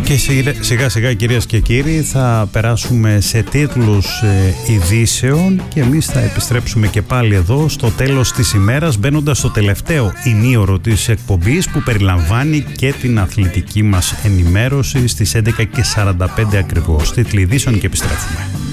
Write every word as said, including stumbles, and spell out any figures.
Και σιγά σιγά, κυρίες και κύριοι, θα περάσουμε σε τίτλους ε, ειδήσεων και εμείς θα επιστρέψουμε και πάλι εδώ στο τέλος της ημέρας, μπαίνοντας στο τελευταίο ημίωρο της εκπομπής που περιλαμβάνει και την αθλητική μας ενημέρωση στις έντεκα και σαράντα πέντε ακριβώς. Τίτλοι ειδήσεων και επιστρέφουμε.